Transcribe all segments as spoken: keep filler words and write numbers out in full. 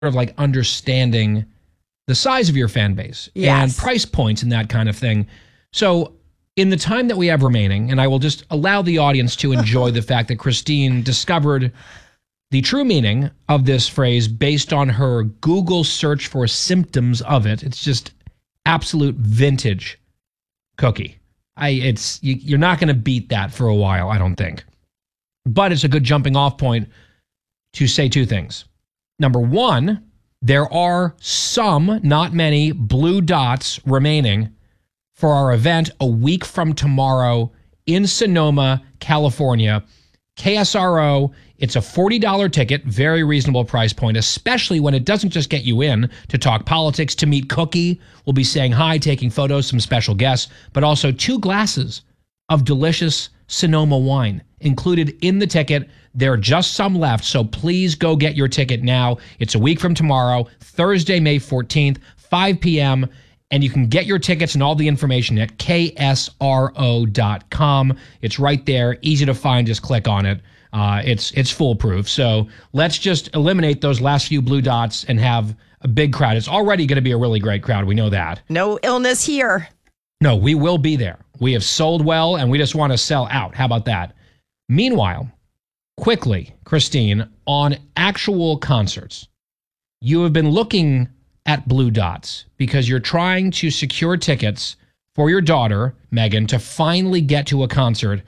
of like understanding the size of your fan base Yes. and price points and that kind of thing. So in the time that we have remaining, and I will just allow the audience to enjoy the fact that Christine discovered the true meaning of this phrase based on her Google search for symptoms of it. It's just absolute vintage cookie. I it's you, you're not going to beat that for a while, I don't think. But it's a good jumping off point to say two things. Number one, there are some, not many, blue dots remaining for our event a week from tomorrow in Sonoma, California. K S R O, it's a forty dollars ticket, very reasonable price point, especially when it doesn't just get you in to talk politics, to meet Cookie. We'll be saying hi, taking photos, some special guests, but also two glasses of delicious Sonoma wine included in the ticket. There are just some left, so please go get your ticket now. It's a week from tomorrow, Thursday, May fourteenth, five p.m., and you can get your tickets and all the information at K S R O dot com. It's right there, easy to find, just click on it. Uh, it's it's foolproof. So let's just eliminate those last few blue dots and have a big crowd. It's already going to be a really great crowd. We know that. No illness here. No, we will be there. We have sold well, and we just want to sell out. How about that? Meanwhile, quickly, Christine, on actual concerts, you have been looking at blue dots because you're trying to secure tickets for your daughter, Megan, to finally get to a concert.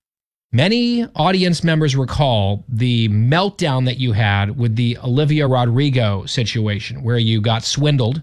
Many audience members recall the meltdown that you had with the Olivia Rodrigo situation where you got swindled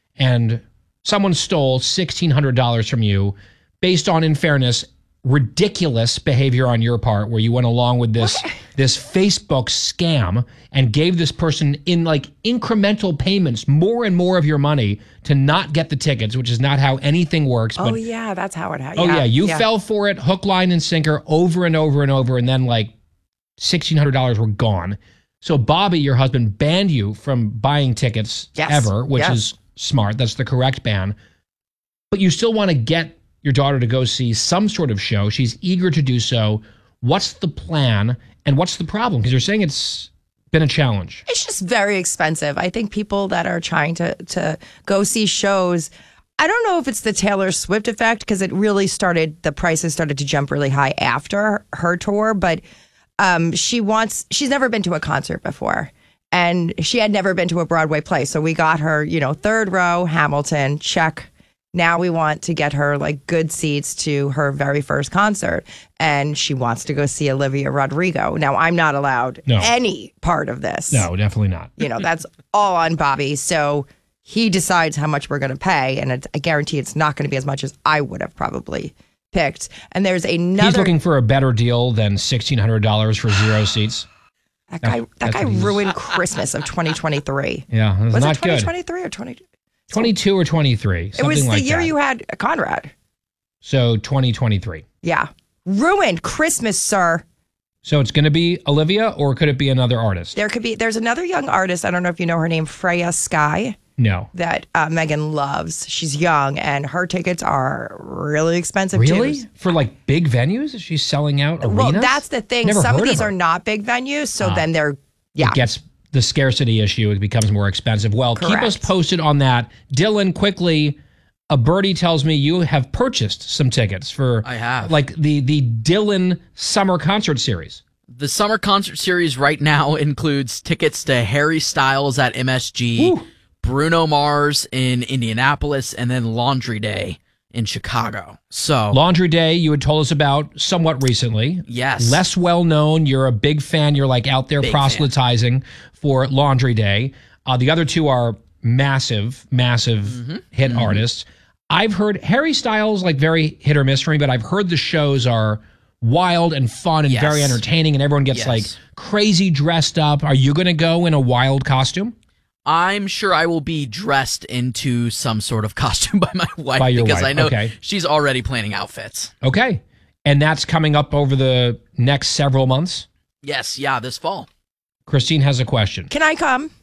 and someone stole sixteen hundred dollars from you based on, in fairness, ridiculous behavior on your part where you went along with this this Facebook scam and gave this person in like incremental payments more and more of your money to not get the tickets, which is not how anything works. Oh, but, yeah, that's how it happened. Oh, yeah, yeah you yeah. fell for it, hook, line, and sinker, over and over and over, and then like sixteen hundred dollars were gone. So Bobby, your husband, banned you from buying tickets yes. ever, which yes. is smart. That's the correct ban. But you still want to get your daughter to go see some sort of show. She's eager to do so. What's the plan and what's the problem? Because you're saying it's been a challenge. It's just very expensive. I think people that are trying to, to go see shows, I don't know if it's the Taylor Swift effect because it really started, the prices started to jump really high after her tour, but um, she wants, she's never been to a concert before. And she had never been to a Broadway play. So we got her, you know, third row, Hamilton, check. Now we want to get her like good seats to her very first concert. And she wants to go see Olivia Rodrigo. Now I'm not allowed no. any part of this. No, definitely not. You know, that's all on Bobby. So he decides how much we're going to pay. And it's, I guarantee it's not going to be as much as I would have probably picked. And there's another. He's looking for a better deal than sixteen hundred dollars for zero seats. That guy, that guy ruined Christmas of twenty twenty-three. Yeah, it was, was not it twenty good. twenty-three or twenty? twenty-two or twenty-three. It was the like year that. you had Conrad. So twenty twenty-three. Yeah. Ruined Christmas, sir. So it's going to be Olivia, or could it be another artist? There could be, there's another young artist. I don't know if you know her name, Freya Sky. No. That uh, Megan loves. She's young, and her tickets are really expensive, really? too. For like big venues? Is she selling out arenas? Well, that's the thing. Never Some heard of these of her. are not big venues, so Ah. then they're, yeah. It gets the scarcity issue. It becomes more expensive. Well, Correct. keep us posted on that. Dylan, quickly, a birdie tells me you have purchased some tickets for I have. like the, the Dylan Summer Concert Series. The summer concert series right now includes tickets to Harry Styles at M S G, Ooh. Bruno Mars in Indianapolis, and then Laundry Day in Chicago. So Laundry Day, you had told us about somewhat recently. Yes. Less well known. You're a big fan. You're like out there Big proselytizing for Laundry Day. Uh, the other two are massive, massive Mm-hmm. hit artists. I've heard Harry Styles, like very hit or miss for me, but I've heard the shows are wild and fun and Yes. very entertaining, and everyone gets Yes. like crazy dressed up. Are you going to go in a wild costume? I'm sure I will be dressed into some sort of costume by my wife By your because wife, I know okay. she's already planning outfits. Okay. And that's coming up over the next several months. Yes, yeah, this fall. Christine has a question. Can I come?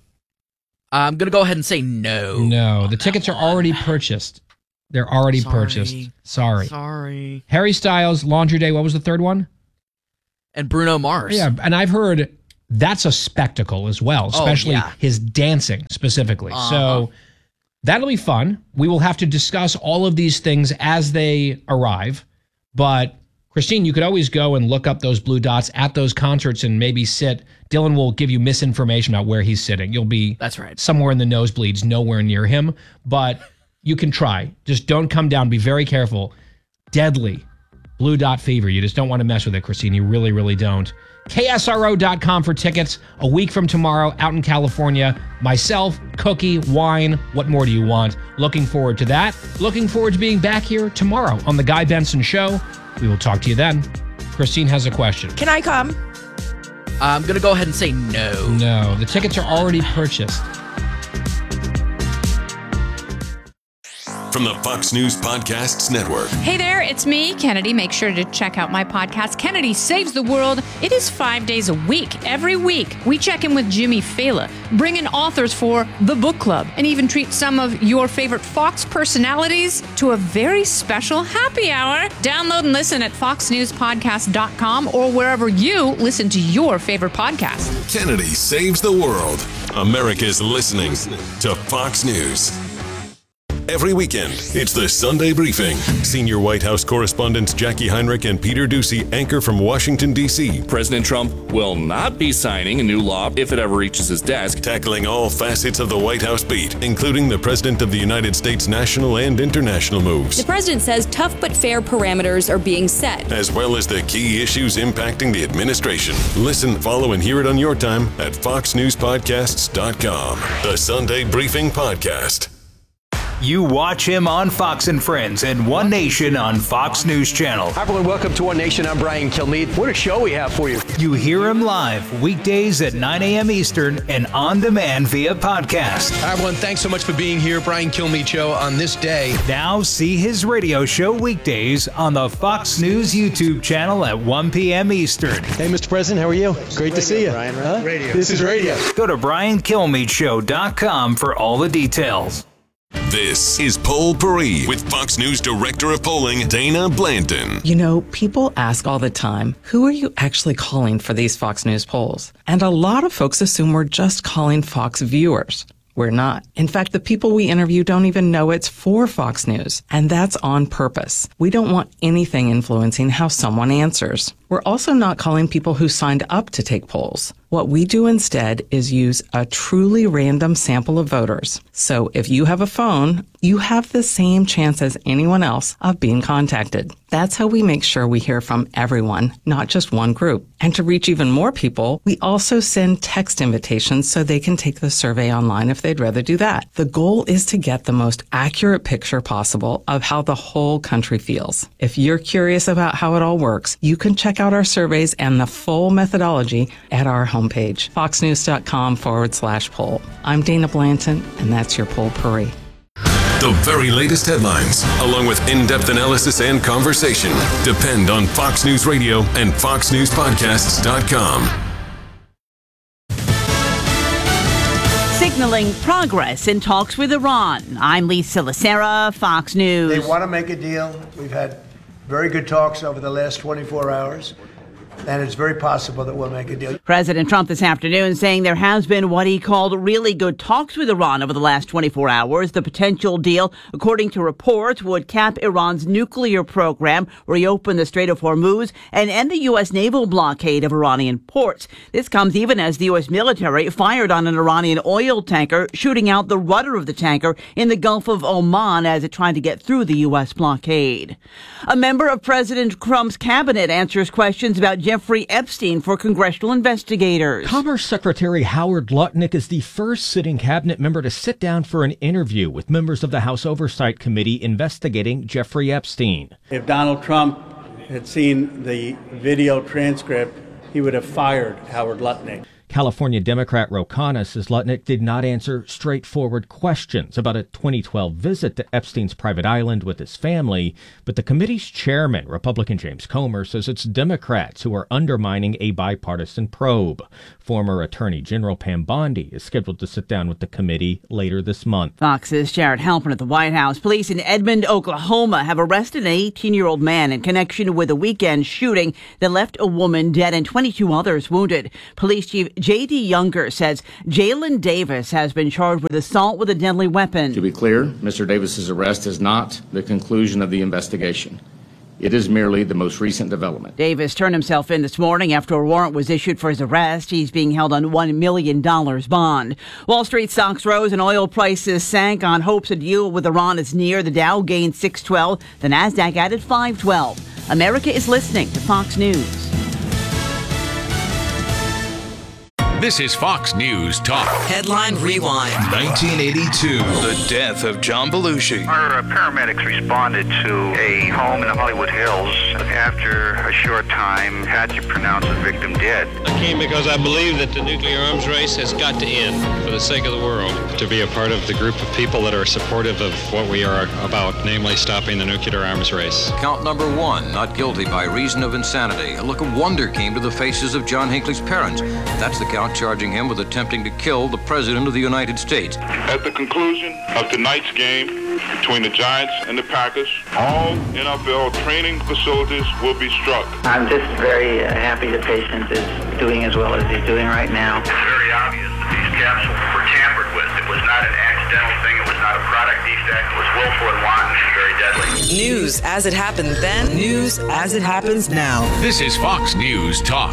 I'm going to go ahead and say no. No, on the that tickets are one. already purchased. They're already Sorry. purchased. Sorry. Sorry. Harry Styles, Laundry Day, what was the third one? And Bruno Mars. Yeah, and I've heard that's a spectacle as well, especially oh, yeah. his dancing specifically. Uh-huh. So that'll be fun. We will have to discuss all of these things as they arrive. But Christine, you could always go and look up those blue dots at those concerts and maybe sit. Dylan will give you misinformation about where he's sitting. You'll be That's right. somewhere in the nosebleeds, nowhere near him. But you can try. Just don't come down. Be very careful. Deadly. Blue dot fever. You just don't want to mess with it, Christine. You really, really don't. K S R O dot com for tickets. A week from tomorrow, out in California. Myself, Cookie, wine. What more do you want? Looking forward to that. Looking forward to being back here tomorrow on The Guy Benson Show. We will talk to you then. Christine has a question. Can I come? I'm going to go ahead and say no. No, the tickets are already purchased. From the Fox News Podcasts Network. Hey there, it's me, Kennedy. Make sure to check out my podcast, Kennedy Saves the World. It is five days a week. Every week, we check in with Jimmy Fallon, bring in authors for the book club, and even treat some of your favorite Fox personalities to a very special happy hour. Download and listen at fox news podcast dot com or wherever you listen to your favorite podcast. Kennedy Saves the World. America's listening to Fox News. Every weekend, it's the Sunday Briefing. Senior White House correspondents Jackie Heinrich and Peter Doocy anchor from Washington, D C President Trump will not be signing a new law if it ever reaches his desk. Tackling all facets of the White House beat, including the President of the United States national and international moves. The president says tough but fair parameters are being set, as well as the key issues impacting the administration. Listen, follow, and hear it on your time at fox news podcasts dot com. The Sunday Briefing Podcast. You watch him on Fox and Friends and One Nation on Fox News Channel. Hi, everyone. Welcome to One Nation. I'm Brian Kilmeade. What a show we have for you. You hear him live weekdays at nine a.m. Eastern and on demand via podcast. Hi, everyone. Thanks so much for being here. Brian Kilmeade Show on this day. Now see his radio show weekdays on the Fox News YouTube channel at one p.m. Eastern. Hey, Mister President. How are you? Great to see you. Brian, right? Huh? Radio. This is radio. Go to brian kilmeade show dot com for all the details. This is Poll Paris with Fox News Director of Polling, Dana Blanton. You know, people ask all the time, who are you actually calling for these Fox News polls? And a lot of folks assume we're just calling Fox viewers. We're not. In fact, the people we interview don't even know it's for Fox News, and that's on purpose. We don't want anything influencing how someone answers. We're also not calling people who signed up to take polls. What we do instead is use a truly random sample of voters. So if you have a phone, you have the same chance as anyone else of being contacted. That's how we make sure we hear from everyone, not just one group. And to reach even more people, we also send text invitations so they can take the survey online if they'd rather do that. The goal is to get the most accurate picture possible of how the whole country feels. If you're curious about how it all works, you can check out our surveys and the full methodology at our homepage, foxnews.com forward slash poll. I'm Dana Blanton, and that's your Poll Paris. The very latest headlines, along with in-depth analysis and conversation, depend on Fox News Radio and fox news podcasts dot com. Signaling progress in talks with Iran. I'm Lisa Lacera, Fox News. They want to make a deal. We've had very good talks over the last twenty-four hours. And it's very possible that we'll make a deal. President Trump this afternoon saying there has been what he called really good talks with Iran over the last twenty-four hours. The potential deal, according to reports, would cap Iran's nuclear program, reopen the Strait of Hormuz, and end the U S naval blockade of Iranian ports. This comes even as the U S military fired on an Iranian oil tanker, shooting out the rudder of the tanker in the Gulf of Oman as it tried to get through the U S blockade. A member of President Trump's cabinet answers questions about Jeffrey Epstein for congressional investigators. Commerce Secretary Howard Lutnick is the first sitting cabinet member to sit down for an interview with members of the House Oversight Committee investigating Jeffrey Epstein. If Donald Trump had seen the video transcript, he would have fired Howard Lutnick. California Democrat Ro Khanna says Lutnick did not answer straightforward questions about a twenty twelve visit to Epstein's private island with his family, but the committee's chairman, Republican James Comer, says it's Democrats who are undermining a bipartisan probe. Former Attorney General Pam Bondi is scheduled to sit down with the committee later this month. Fox's Jared Halpern at the White House. Police in Edmond, Oklahoma have arrested an eighteen-year-old man in connection with a weekend shooting that left a woman dead and twenty-two others wounded. Police Chief J D. Younger says Jalen Davis has been charged with assault with a deadly weapon. To be clear, Mister Davis's arrest is not the conclusion of the investigation. It is merely the most recent development. Davis turned himself in this morning after a warrant was issued for his arrest. He's being held on one million dollars bond. Wall Street stocks rose and oil prices sank on hopes a deal with Iran is near. The Dow gained six twelve. The Nasdaq added five twelve. America is listening to Fox News. This is Fox News Talk. Headline Rewind. nineteen eighty-two. The death of John Belushi. Our uh, paramedics responded to a home in the Hollywood Hills. After a short time, had to pronounce the victim dead. I came because I believe that the nuclear arms race has got to end for the sake of the world. To be a part of the group of people that are supportive of what we are about, namely stopping the nuclear arms race. Count number one, not guilty by reason of insanity. A look of wonder came to the faces of John Hinckley's parents. That's the count charging him with attempting to kill the President of the United States. At the conclusion of tonight's game between the Giants and the Packers, all N F L training facilities will be struck. I'm just very uh, happy the patient is doing as well as he's doing right now. It's very obvious that these capsules were tampered with. It was not an accidental thing. It was not a product defect. It was willful and wanton and very deadly. News as it happened then, news as it happens now. This is Fox News Talk.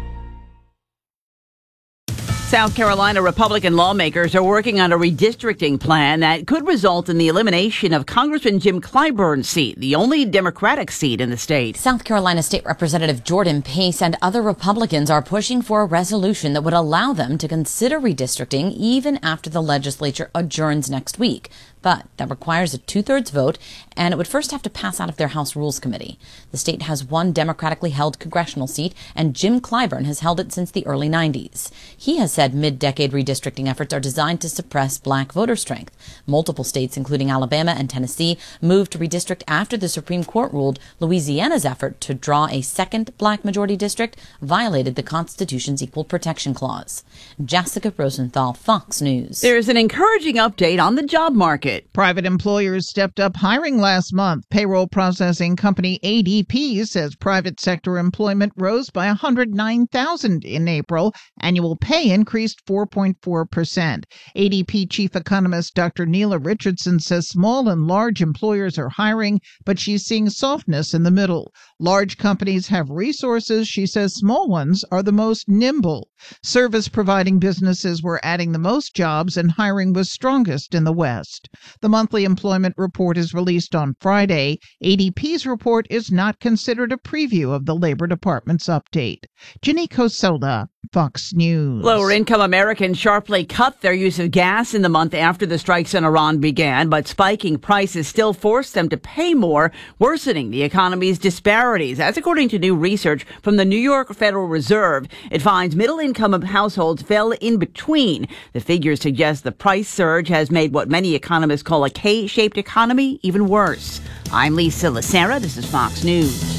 South Carolina Republican lawmakers are working on a redistricting plan that could result in the elimination of Congressman Jim Clyburn's seat, the only Democratic seat in the state. South Carolina State Representative Jordan Pace and other Republicans are pushing for a resolution that would allow them to consider redistricting even after the legislature adjourns next week. But that requires a two-thirds vote, and it would first have to pass out of their House Rules Committee. The state has one democratically held congressional seat, and Jim Clyburn has held it since the early nineties. He has said mid-decade redistricting efforts are designed to suppress black voter strength. Multiple states, including Alabama and Tennessee, moved to redistrict after the Supreme Court ruled Louisiana's effort to draw a second black majority district violated the Constitution's Equal Protection Clause. Jessica Rosenthal, Fox News. There's an encouraging update on the job market. Private employers stepped up hiring last month. Payroll processing company A D P says private sector employment rose by one hundred nine thousand in April. Annual pay increased four point four percent. A D P chief economist Doctor Neela Richardson says small and large employers are hiring, but she's seeing softness in the middle. Large companies have resources. She says small ones are the most nimble. Service-providing businesses were adding the most jobs, and hiring was strongest in the West. The monthly employment report is released on Friday. A D P's report is not considered a preview of the Labor Department's update. Ginny Cosola, Fox News. Lower-income Americans sharply cut their use of gas in the month after the strikes in Iran began, but spiking prices still forced them to pay more, worsening the economy's disparities. That's according to new research from the New York Federal Reserve. It finds middle-income households fell in between. The figures suggest the price surge has made what many economists call a K-shaped economy even worse. I'm Lisa Lacera. This is Fox News.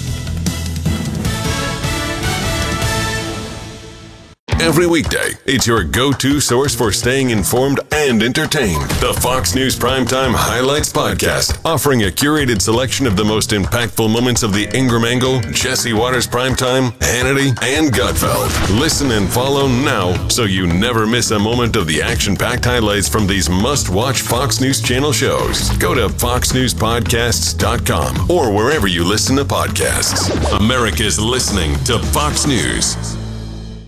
Every weekday, it's your go-to source for staying informed and entertained. The Fox News Primetime Highlights Podcast, offering a curated selection of the most impactful moments of the Ingram Angle, Jesse Waters Primetime, Hannity, and Gutfeld. Listen and follow now so you never miss a moment of the action-packed highlights from these must-watch Fox News Channel shows. Go to fox news podcasts dot com or wherever you listen to podcasts. America's listening to Fox News.